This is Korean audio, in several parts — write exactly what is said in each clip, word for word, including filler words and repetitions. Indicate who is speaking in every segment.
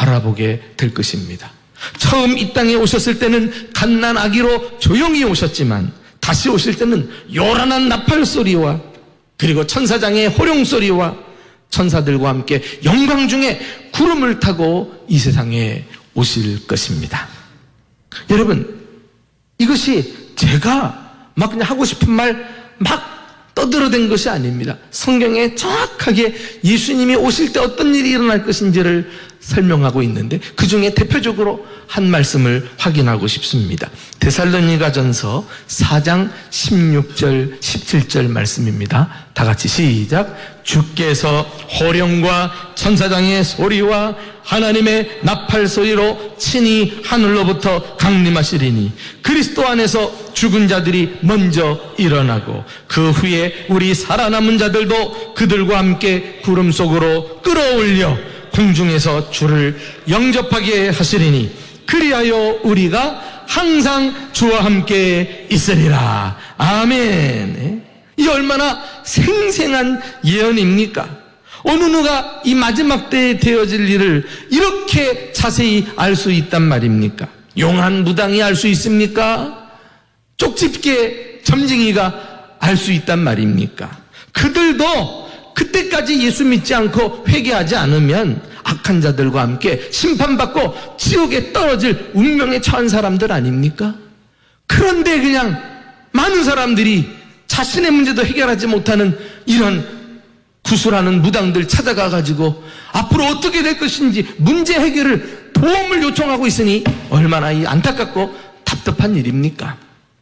Speaker 1: 바라보게 될 것입니다. 처음 이 땅에 오셨을 때는 갓난 아기로 조용히 오셨지만 다시 오실 때는 요란한 나팔 소리와 그리고 천사장의 호령 소리와 천사들과 함께 영광 중에 구름을 타고 이 세상에 오실 것입니다. 여러분, 이것이 제가 막 그냥 하고 싶은 말 막 떠들어댄 것이 아닙니다. 성경에 정확하게 예수님이 오실 때 어떤 일이 일어날 것인지를 설명하고 있는데 그 중에 대표적으로 한 말씀을 확인하고 싶습니다. 데살로니가전서 사 장 십육 절 십칠 절 말씀입니다. 다 같이 시작. 주께서 호령과 천사장의 소리와 하나님의 나팔 소리로 친히 하늘로부터 강림하시리니 그리스도 안에서 죽은 자들이 먼저 일어나고 그 후에 우리 살아남은 자들도 그들과 함께 구름 속으로 끌어올려 공중에서 주를 영접하게 하시리니 그리하여 우리가 항상 주와 함께 있으리라. 아멘. 이 얼마나 생생한 예언입니까? 어느 누가 이 마지막 때에 되어질 일을 이렇게 자세히 알 수 있단 말입니까? 용한 무당이 알 수 있습니까? 쪽집게 점쟁이가 알 수 있단 말입니까? 그들도 그때까지 예수 믿지 않고 회개하지 않으면 악한 자들과 함께 심판받고 지옥에 떨어질 운명에 처한 사람들 아닙니까? 그런데 그냥 많은 사람들이 자신의 문제도 해결하지 못하는 이런 구술하는 무당들 찾아가 가지고 앞으로 어떻게 될 것인지 문제 해결을 도움을 요청하고 있으니 얼마나 이 안타깝고 답답한 일입니까?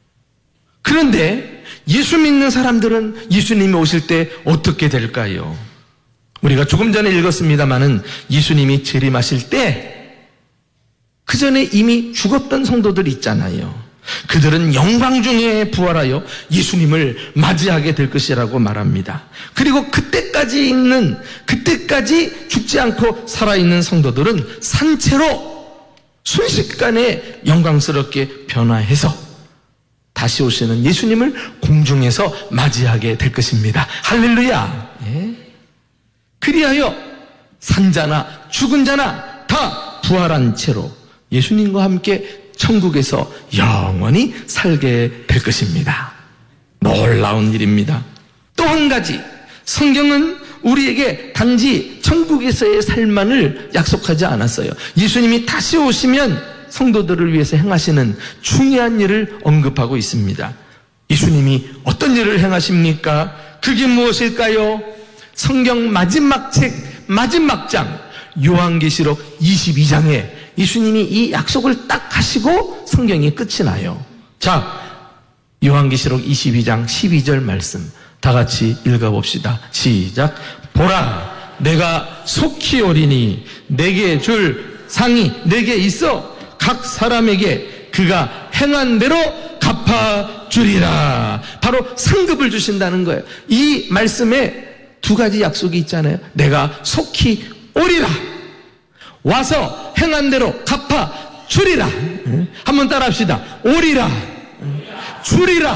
Speaker 1: 그런데 예수 믿는 사람들은 예수님이 오실 때 어떻게 될까요? 우리가 조금 전에 읽었습니다마는 예수님이 재림하실 때 그 전에 이미 죽었던 성도들 있잖아요. 그들은 영광 중에 부활하여 예수님을 맞이하게 될 것이라고 말합니다. 그리고 그때까지 있는, 그때까지 죽지 않고 살아있는 성도들은 산채로 순식간에 영광스럽게 변화해서 다시 오시는 예수님을 공중에서 맞이하게 될 것입니다. 할렐루야. 예. 그리하여 산자나 죽은 자나 다 부활한 채로 예수님과 함께 천국에서 영원히 살게 될 것입니다. 놀라운 일입니다. 또 한 가지, 성경은 우리에게 단지 천국에서의 삶만을 약속하지 않았어요. 예수님이 다시 오시면 성도들을 위해서 행하시는 중요한 일을 언급하고 있습니다. 예수님이 어떤 일을 행하십니까? 그게 무엇일까요? 성경 마지막 책, 마지막 장, 요한계시록 이십이 장에 예수님이 이 약속을 딱 하시고 성경이 끝이 나요. 자, 요한계시록 이십이 장 십이 절 말씀 다 같이 읽어봅시다. 시작. 보라, 내가 속히 오리니 내게 줄 상이 내게 있어 각 사람에게 그가 행한 대로 갚아주리라. 바로 상급을 주신다는 거예요. 이 말씀에 두 가지 약속이 있잖아요. 내가 속히 오리라. 와서 행한 대로 갚아주리라. 한번 따라합시다. 오리라. 주리라.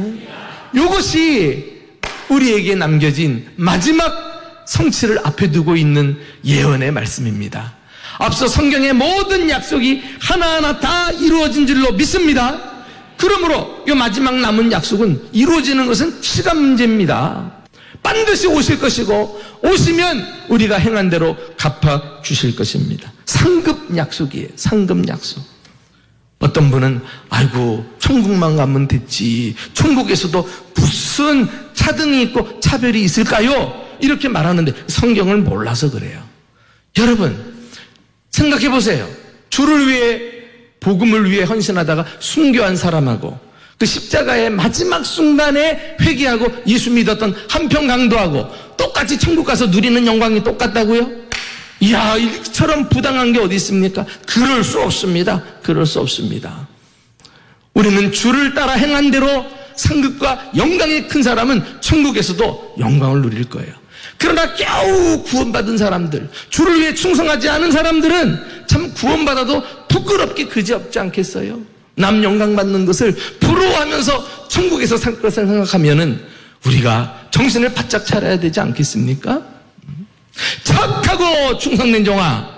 Speaker 1: 이것이 우리에게 남겨진 마지막 성취를 앞에 두고 있는 예언의 말씀입니다. 앞서 성경의 모든 약속이 하나하나 다 이루어진 줄로 믿습니다. 그러므로 이 마지막 남은 약속은 이루어지는 것은 시간 문제입니다. 반드시 오실 것이고 오시면 우리가 행한 대로 갚아주실 것입니다. 상급 약속이에요. 상급 약속. 어떤 분은 아이고 천국만 가면 됐지 천국에서도 무슨 차등이 있고 차별이 있을까요? 이렇게 말하는데 성경을 몰라서 그래요. 여러분 생각해 보세요. 주를 위해 복음을 위해 헌신하다가 순교한 사람하고 그 십자가의 마지막 순간에 회개하고 예수 믿었던 한평 강도하고 똑같이 천국 가서 누리는 영광이 똑같다고요? 이야, 이처럼 부당한 게 어디 있습니까? 그럴 수 없습니다. 그럴 수 없습니다. 우리는 주를 따라 행한 대로 상급과 영광이 큰 사람은 천국에서도 영광을 누릴 거예요. 그러나 겨우 구원받은 사람들, 주를 위해 충성하지 않은 사람들은 참 구원받아도 부끄럽게 그지없지 않겠어요? 남 영광 받는 것을 부러워하면서 천국에서 살 것을 생각하면은 우리가 정신을 바짝 차려야 되지 않겠습니까? 착하고 충성된 종아,